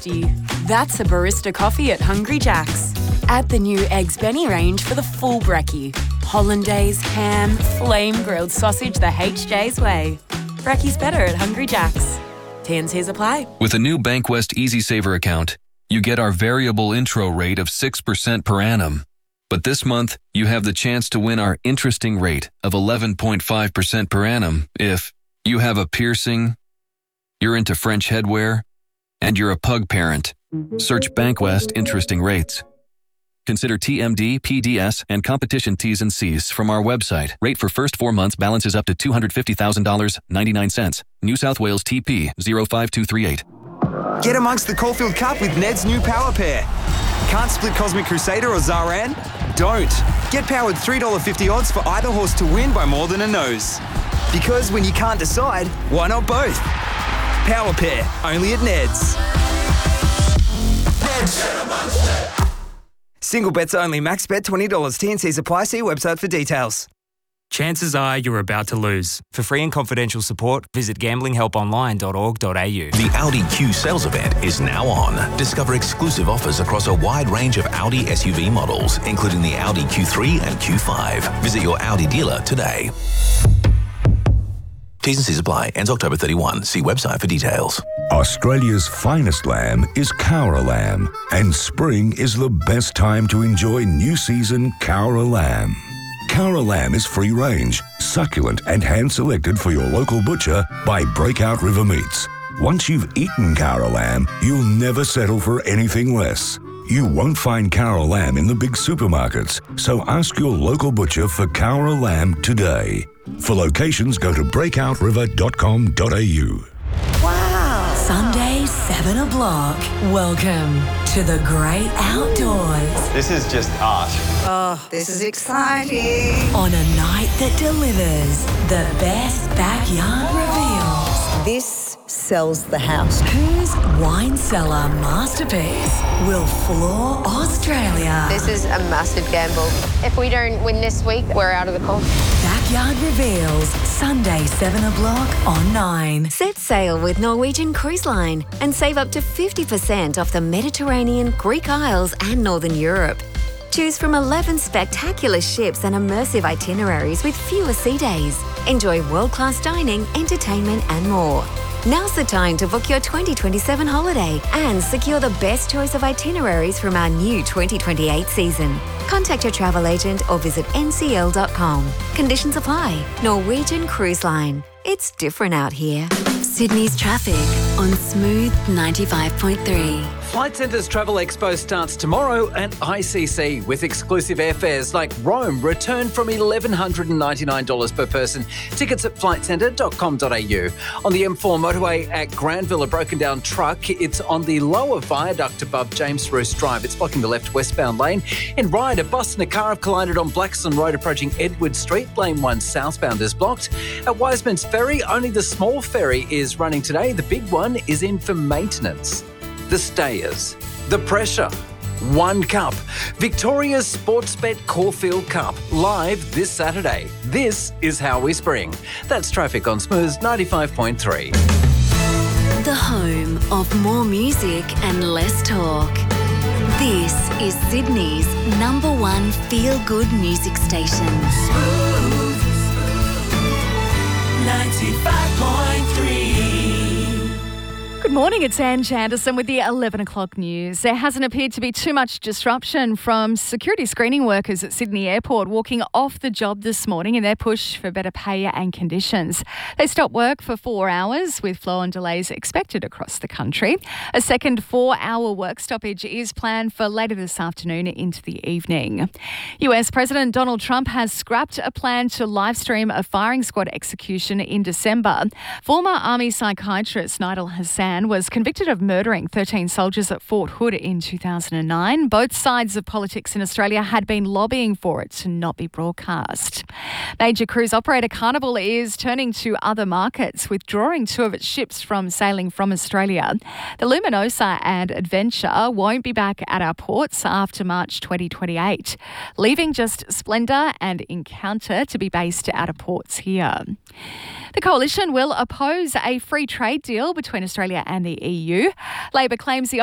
tasty. That's a barista coffee at Hungry Jack's. Add the new Eggs Benny range for the full brekkie. Hollandaise, ham, flame-grilled sausage the HJ's way. Brekkie's better at Hungry Jack's. T&Cs apply. With a new Bankwest Easy Saver account, you get our variable intro rate of 6% per annum. But this month, you have the chance to win our interesting rate of 11.5% per annum if you have a piercing, you're into French headwear, and you're a pug parent. Search Bankwest Interesting Rates. Consider TMD, PDS, and competition T's and C's from our website. Rate for first 4 months balances up to $250,000, 99 cents. New South Wales TP 05238. Get amongst the Caulfield Cup with Ned's new Power Pair. Can't split Cosmic Crusader or Zaran? Don't. Get powered $3.50 odds for either horse to win by more than a nose. Because when you can't decide, why not both? Power Pair, only at Ned's. Single bets only. Max bet $20. T&Cs apply. See website for details. Chances are you're about to lose. For free and confidential support, visit gamblinghelponline.org.au. The Audi Q sales event is now on. Discover exclusive offers across a wide range of Audi SUV models, including the Audi Q3 and Q5. Visit your Audi dealer today. T's and C's apply. Ends October 31. See website for details. Australia's finest lamb is Cowra lamb, and spring is the best time to enjoy new season Cowra lamb. Cowra lamb is free range, succulent, and hand-selected for your local butcher by Breakout River Meats. Once you've eaten Cowra lamb, you'll never settle for anything less. You won't find Cowra lamb in the big supermarkets, so ask your local butcher for Cowra lamb today. For locations, go to breakoutriver.com.au. Wow! Sunday, 7 o'clock. Welcome to the great outdoors. This is just art. Oh, this is exciting. On a night that delivers the best backyard reveals. This sells the house. Whose wine cellar masterpiece will floor Australia? This is a massive gamble. If we don't win this week, we're out of the comp. Backyard Reveals, Sunday 7 o'clock on 9. Set sail with Norwegian Cruise Line and save up to 50% off the Mediterranean, Greek Isles and Northern Europe. Choose from 11 spectacular ships and immersive itineraries with fewer sea days. Enjoy world-class dining, entertainment and more. Now's the time to book your 2027 holiday and secure the best choice of itineraries from our new 2028 season. Contact your travel agent or visit ncl.com. Conditions apply. Norwegian Cruise Line. It's different out here. Sydney's traffic on Smooth 95.3. Flight Centre's Travel Expo starts tomorrow at ICC with exclusive airfares like Rome return from $1,199 per person. Tickets at flightcentre.com.au. On the M4 motorway at Granville, a broken down truck. It's on the lower viaduct above James Roos Drive. It's blocking the left westbound lane. In Ryde, a bus and a car have collided on Blackstone Road approaching Edward Street. Lane 1 southbound is blocked. At Wiseman's Ferry, only the small ferry is running today. The big one is in for maintenance. The Stayers, The Pressure, One Cup, Victoria's Sportsbet Caulfield Cup, live this Saturday. This is how we spring. That's traffic on Smooth 95.3. The home of more music and less talk. This is Sydney's #1 feel-good music station. Smooth 95.3. Good morning, it's Anne Chanderson with the 11 o'clock news. There hasn't appeared to be too much disruption from security screening workers at Sydney Airport walking off the job this morning in their push for better pay and conditions. They stopped work for 4 hours with flow-on delays expected across the country. A second 4-hour work stoppage is planned for later this afternoon into the evening. US President Donald Trump has scrapped a plan to livestream a firing squad execution in December. Former Army psychiatrist Nidal Hassan was convicted of murdering 13 soldiers at Fort Hood in 2009. Both sides of politics in Australia had been lobbying for it to not be broadcast. Major cruise operator Carnival is turning to other markets, withdrawing 2 of its ships from sailing from Australia. The Luminosa and Adventure won't be back at our ports after March 2028, leaving just Splendor and Encounter to be based out of ports here. The Coalition will oppose a free trade deal between Australia and the EU. Labor claims the